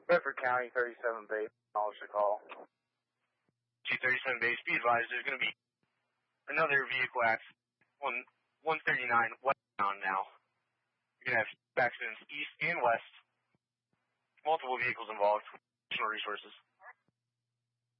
Bedford County, 37 base, acknowledge the call. G37 base, be advised, there's going to be another vehicle accident, 139 westbound now. You're going to have accidents east and west, multiple vehicles involved, additional resources.